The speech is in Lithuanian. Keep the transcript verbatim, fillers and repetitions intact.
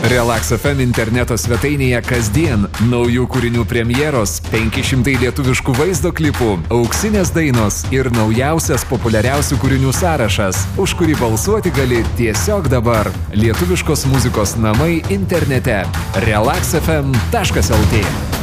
Relax F M interneto svetainėje kasdien naujų kūrinių premjeros, penki šimtai lietuviškų vaizdo klipų, auksinės dainos ir naujausias populiariausių kūrinių sąrašas, už kurį balsuoti gali tiesiog dabar. Lietuviškos muzikos namai internete relax f m taškas l t.